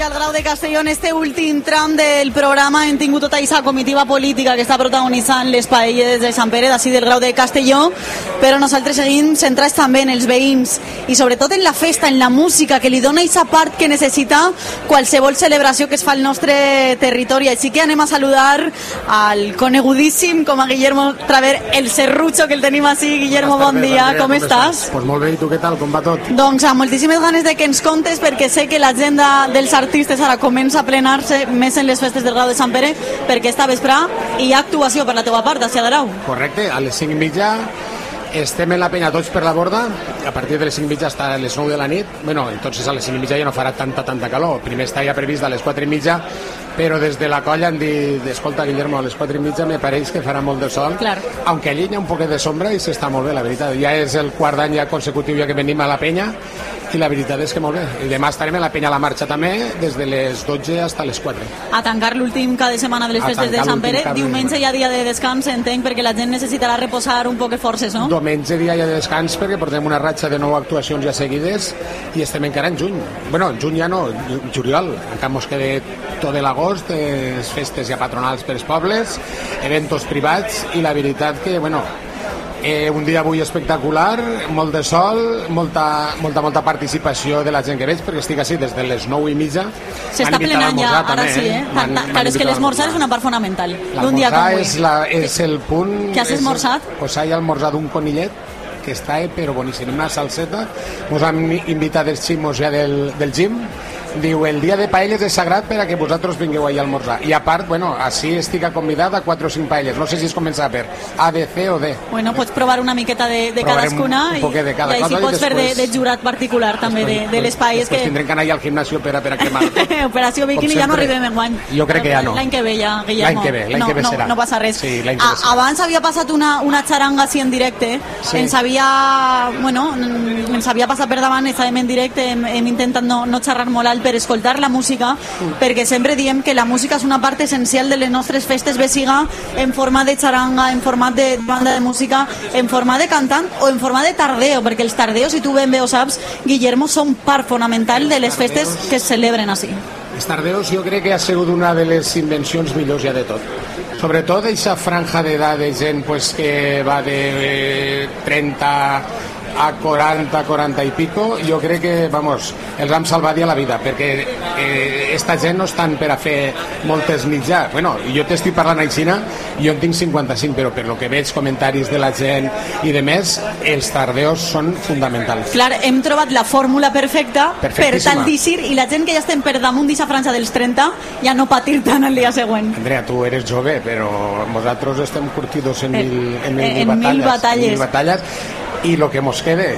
al Grau de Castelló. En este últim tram del programa hem tingut tota aquesta comitiva política que està protagonitzant les paelles de Sant Pere, d'ací del Grau de Castelló, però nosaltres seguim centrats també en els veïns i sobretot en la festa, en la música, que li dona aquesta part que necessita qualsevol celebració que es fa al nostre territori. Així que anem a saludar al conegudíssim com a Guillermo Traver, el serrutxo que el tenim així. Guillermo, bon dia, com estàs? Pues molt bé, i tu què tal, com va tot? Doncs amb moltíssimes ganes de que ens contes, perquè sé que l'agenda dels artistes ara comença a plenar-se més en les festes del Grau de Sant Pere, perquè esta vesprà hi ha actuació per la teva part, a Grau. Correcte, a les 5:30 estem en la penya tots per la borda, a partir de les 5:30 fins a les 9 de la nit. Bueno, entonces a les 5:30 ja no farà tanta calor. Primer està ja previst a les 4:30, però des de la colla han dit, escolta, Guillermo, a les 4:30 me pareix que farà molt de sol, claro, aunque allí hi ha un poquet de sombra i s'està molt bé, la veritat. Ja és el quart any ja consecutiu ja que venim a la penya, i la veritat és que molt bé. I demà estarem a la penya a la marxa també, des de les 12 fins a les 4. A tancar l'últim cada setmana de les festes de Sant Pere. Diumenge hi ha dia de descans, entenc, perquè la gent necessitarà reposar un poc de forces, no? Diumenge dia de descans perquè portem una ratxa de 9 actuacions ja seguides i estem encara en juny. Bueno, en juny ja no, juliol. Encara mos queda tot l'agost, festes ja patronals per als pobles, eventos privats, i la veritat que, bueno, un dia avui espectacular, molt de sol, molta participació de la gent que veig, perquè estic així des de les 9:30. S'està plenant ja, ara sí, eh? Clar, és que l'esmorzar és una part fonamental d'un dia com avui. És el punt... Què has esmorzat? Pues he almorzat un conillet que està però boníssim, una salseta. Ens han invitat els ximos ja del gym. Diu, el dia de paelles és sagrat per a que vosaltres vingueu ahir a almorzar. I a part, bueno, així estic convidat a 4 o 5 paelles. No sé si es comença per A, B, C o D. Bueno, pots provar una miqueta de cadascuna un poquet de cada i així pots fer de jurat particular també de les paelles. Després tindrem que anar al gimnasio per a cremar. Operació Bikini ja no arribem enguany. Jo crec que ja no. L'any que ve ja, Guillermo. L'any que ve serà. No passa res. Sí, l'any que ve serà. Abans havia passat una xaranga així en directe. Sí. Ens havia passat per davant, estàvem en directe, hem intentat no xerrar molt alt per escoltar la música, perquè sempre diem que la música és una part essencial de les nostres festes, bé siga en format de xaranga, en format de banda de música, en format de cantant o en format de tardeo, perquè els tardeos, si tu ben bé ho saps, Guillermo, són part fonamental de les festes que es celebren així. Els tardeos jo crec que ha sigut una de les invencions millors ja de tot. Sobretot aquesta franja d'edat de gent pues, que va de 30 a 40 i pico, jo crec que, vamos, els han salvat ja la vida, perquè esta gent no estan per a fer moltes nits ja. Bueno, jo t'estic parlant aixina, jo en tinc 55, però per lo que veig comentaris de la gent i de més, els tardeos són fonamentals. Clar, hem trobat la fórmula perfecta per tal d'eixir, i la gent que ja estem per damunt d'aquesta franja dels 30 ja no patir tant el dia següent. Andrea, tu eres jove, però nosaltres estem curtidos en mil batalles. I lo que mos quede.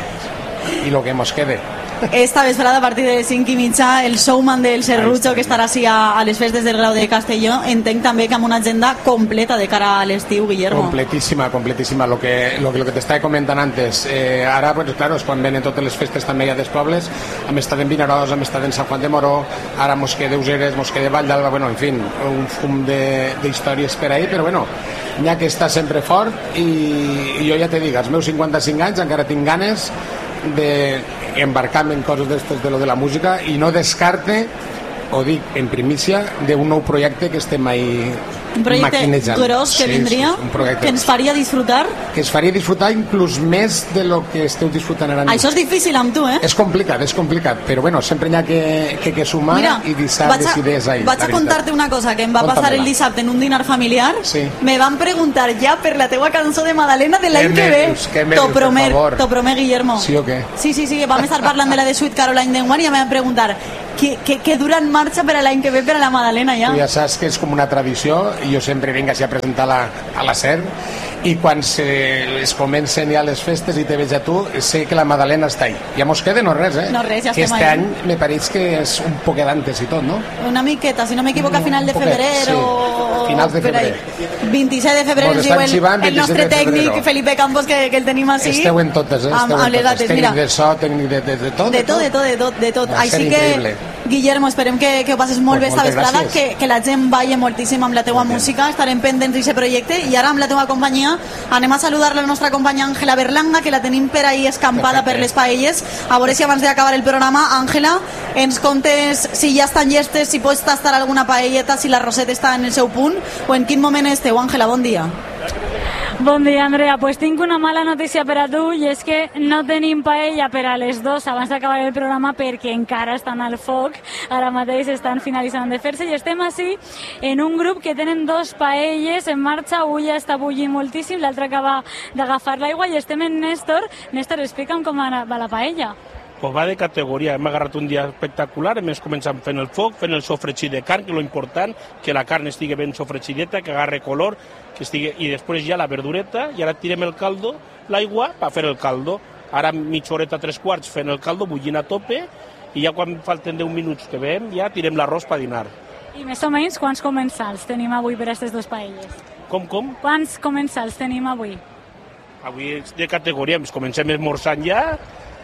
Esta vesprada a partir de les 5:30 el showman del Serrutxo que estarà així a les festes del Grau de Castelló. Entenc també que amb una agenda completa de cara a l'estiu, Guillermo. Completíssima. Lo que t'estava comentant antes. Ara, pues, claro, és quan venen totes les festes també ja dels pobles. Hem estat en Vinaròs, hem estat en Sant Juan de Moró, ara mos queda Useres, mos queda Vall d'Alba, bueno, en fi, un fum d'històries per ahir, però bueno, n'hi ha que està sempre fort, i jo ja te dic, als meus 55 anys encara tinc ganes d'embarcar-me en coses d'estes de lo de la música, i no descarte, ho dic en primícia, d'un nou projecte que estem ahí maquinejant. Gros que vindria, que ens faria disfrutar, que ens faria disfrutar inclús més de lo que esteu disfrutant ara. Això és difícil amb tu, eh? És complicat, però bueno, sempre n'hi ha que sumar. Mira, i dissabte les idees ahí. Vaig a contar-te una cosa que em va passar el dissabte en un dinar familiar. Sí. Me van preguntar ja per la teua cançó de Madalena de l'any que ve. T'ho promet, Guillermo. Sí o què? Sí, vam estar parlant de la de Sweet Caroline d'enguany i em van preguntar què dura en marxa per a l'any que ve per a la Madalena ja. Tu ja saps que és com una tradició, i jo sempre vinc així a presentar-la a la SER, i quan es comencen ja les festes i te veig a tu, sé que la Madalena està ahí. Ja mos queda no res, eh? No res, ja que estem este any me pareix que és un poquet antes i tot, no? Una miqueta, si no m'equivoco, a final de febrer o... finals de febrer. 27 de febrer ens diu el nostre tècnic Felipe Campos, que el tenim així. Esteu en totes, amb les dates, mira. Tècnic de so, tècnic de tot. De tot. Així que Guillermo, esperem que ho passes molt bé esta vesprada, que la gent balli moltíssim amb la teua música, estarem pendents d'aquest projecte, i ara amb la teua companyia anem a saludar la nostra companya Àngela Berlanga, que la tenim per ahí escampada per les paelles, a veure si abans d'acabar el programa, Àngela, ens contes si ja estan llestes, si pots tastar alguna paelleta, si la roseta està en el seu punt, o en quin moment esteu. Àngela, bon dia. Bon dia, Andrea. Pues tinc una mala notícia per a tu, i és que no tenim paella per a les 2 abans d'acabar el programa, perquè encara estan al foc, ara mateix estan finalitzant de fer-se, i estem així en un grup que tenen 2 paelles en marxa. Avui ja està bullint moltíssim, l'altre acaba d'agafar l'aigua, i estem en Néstor. Néstor, explica'm com va la paella. Pues va de categoria, hem agarrat un dia espectacular, hem començat fent el foc, fent el sofregit de carn, que és lo important, que la carn estigui ben sofregideta, que agarre color, que estigui, i després ja la verdureta, i ara tirem el caldo, l'aigua, per fer el caldo. Ara mitja horeta, 3/4 fent el caldo, bullint a tope, i ja quan falten 10 minuts que veiem, ja tirem l'arròs per dinar. I més o menys quants comensals tenim avui per a aquestes 2 paelles? Com? Quants comensals tenim avui? Avui és de categoria, ens comencem esmorzant ja,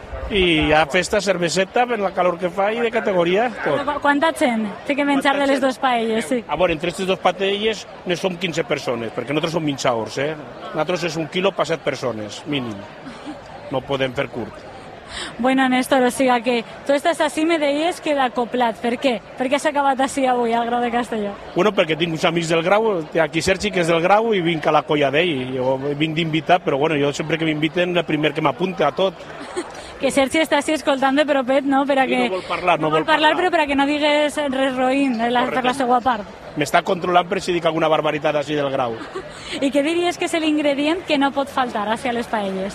i hi ha festa, cerveseta, per la calor que fa, i de categoria tot. Quanta gent té que menjar de les 2 paelles? Sí. A veure, entre aquestes 2 paelles ne som 15 persones, perquè nosaltres som menjadors, Nosaltres és 1 quilo per 7 persones, mínim. No podem fer curt. Bueno, Néstor, o sigui que tu estàs així, me deies que d'acoplat. Per què? Per què s'ha acabat així avui al Grau de Castelló? Bueno, perquè tinc uns amics del Grau, aquí Sergi, que és del Grau, i vinc a la colla d'ell. Jo vinc d'invitat, però bueno, jo sempre que m'inviten, el primer que m'apunta a tot. Que Sergi està així escoltant de propet, no? Per a que... No vol parlar, no vol parlar, però per a que no digues res roïn per la seva part. M'està controlant per si dic alguna barbaritat així del Grau. I què diries que és l'ingredient que no pot faltar hacia les paelles?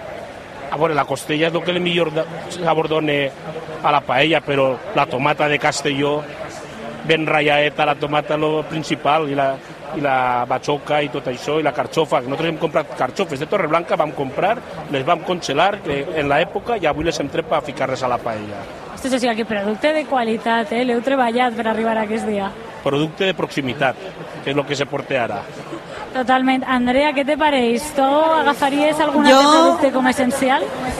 A veure, la costella és el que millor sabor dona a la paella, però la tomata de Castelló, ben rallaeta, la tomata lo principal, i la batxoca i tot això, i la carxofa. Nosaltres hem comprat carxofes de Torreblanca, vam comprar, les vam congelar en l'època, i avui les hem tret per ficar-les a la paella. Esto és que producte de qualitat, l'heu treballat per arribar a aquest dia. Producte de proximitat, que és el que se porta ara. Totalment. Andrea, què te pareix? Tu agafaries algun altre producte com essencial?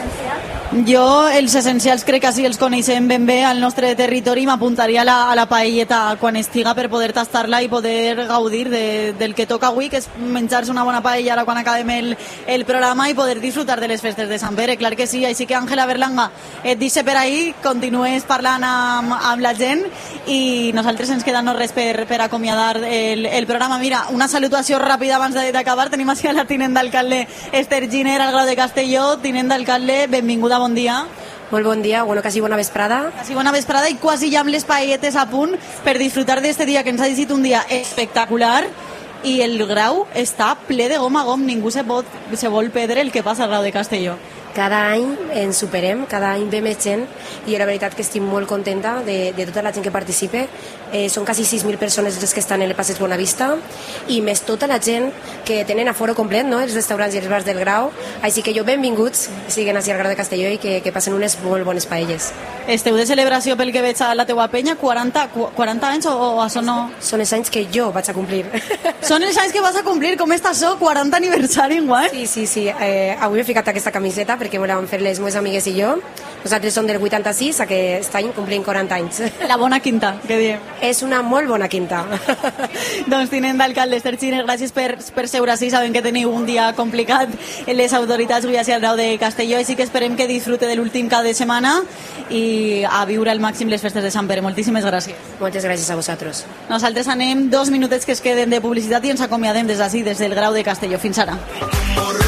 Jo els essencials crec que sí els coneixem ben bé al nostre territori, i m'apuntaria a la paelleta quan estiga per poder tastar-la i poder gaudir del que toca avui, que és menjar-se una bona paella ara quan acabem el programa i poder disfrutar de les festes de Sant Pere, clar que sí. Així que, Àngela Berlanga, et deixo per ahí, continues parlant amb la gent, i nosaltres ens queda no res per acomiadar el programa. Mira, una salutació ràpida abans d'acabar. Tenim així a la tinent d'alcalde Esther Giner al Grau de Castelló. Tinent d'alcalde, benvinguda, bon dia. Molt bon dia, bueno, quasi bona vesprada. Quasi bona vesprada, i quasi ja amb les paelletes a punt per disfrutar d'este dia, que ens ha dit un dia espectacular, i el Grau està ple de gom a gom, ningú se vol perdre el que passa al Grau de Castelló. Cada any ens superem, cada any ve més gent, i la veritat que estic molt contenta de tota la gent que participa. Són quasi 6.000 persones les que estan en el Passeig Bonavista, i més tota la gent que tenen aforo complet, no? Els restaurants i els bars del Grau. Així que benvinguts, siguen així al Grau de Castelló, i que passen unes molt bones paelles. Esteu de celebració, pel que veig a la teua penya, 40 anys o això no? Són els anys que jo vaig a complir. Són els anys que vas a complir, com està això? 40 aniversari, guai? Sí. Avui he ficat aquesta camiseta perquè me la van fer les meves amigues i jo. Nosaltres som del 86, aquest any complim 40 anys. La bona quinta, que diem. És una molt bona quinta. Doncs, tinent d'alcalde Esther Giner, gràcies per seure així. Sabem que teniu un dia complicat les autoritats avui al Grau de Castelló, i sí que esperem que disfrute de l'últim cap de setmana i a viure al màxim les festes de Sant Pere. Moltíssimes gràcies. Moltes gràcies a vosaltres. Nosaltres anem 2 minutets que es queden de publicitat i ens acomiadem des d'ací, des del Grau de Castelló. Fins ara.